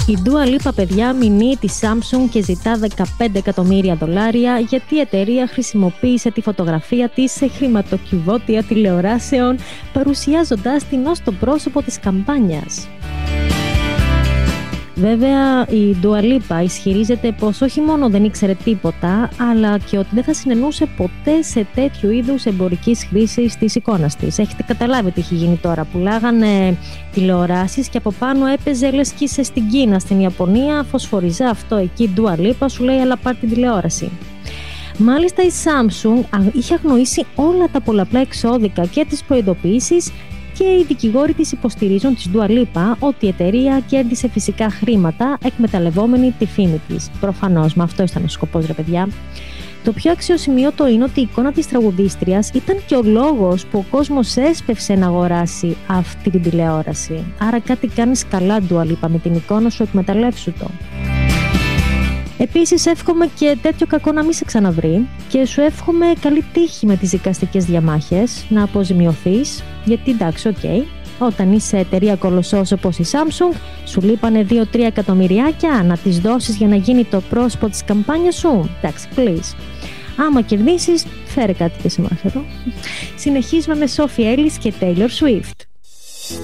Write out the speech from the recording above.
Η Dua Lipa, παιδιά, μηνύει τη Samsung και ζητά $15 εκατομμύρια γιατί η εταιρεία χρησιμοποίησε τη φωτογραφία της σε χρηματοκιβώτια τηλεοράσεων, παρουσιάζοντας την ως το πρόσωπο της καμπάνιας. Βέβαια, η Dua Lipa ισχυρίζεται πως όχι μόνο δεν ήξερε τίποτα, αλλά και ότι δεν θα συνεννούσε ποτέ σε τέτοιου είδους εμπορικής χρήσης της εικόνας της. Έχετε καταλάβει τι έχει γίνει τώρα? Πουλάγανε τηλεοράσεις και από πάνω έπαιζε λες και είσαι στην Κίνα, στην Ιαπωνία, φωσφοριζά αυτό εκεί, Dua Lipa, σου λέει αλλά πάρ' την τηλεόραση. Μάλιστα η Samsung είχε αγνοήσει όλα τα πολλαπλά εξώδικα και τις προειδοποιήσεις και οι δικηγόροι της υποστηρίζουν της Dua Lipa ότι η εταιρεία κέρδισε φυσικά χρήματα εκμεταλλευόμενη τη φήμη της. Προφανώς, με αυτό ήταν ο σκοπός, ρε παιδιά. Το πιο αξιοσημείωτο είναι ότι η εικόνα της τραγουδίστριας ήταν και ο λόγος που ο κόσμος έσπευσε να αγοράσει αυτή την τηλεόραση. Άρα κάτι κάνεις καλά, Dua Lipa, με την εικόνα σου, εκμεταλλεύσου το. Επίσης εύχομαι και τέτοιο κακό να μην σε ξαναβρει και σου εύχομαι καλή τύχη με τις δικαστικές διαμάχες, να αποζημιωθείς, γιατί εντάξει, όταν είσαι εταιρεία κολοσσός όπως η Samsung, σου λείπανε 2-3 εκατομμυριάκια να τις δώσεις για να γίνει το πρόσωπο της καμπάνιας σου. Εντάξει, please. Άμα κερδίσεις, φέρε κάτι και σε εμάς εδώ. Συνεχίζουμε με Sophie Ellis και Taylor Swift.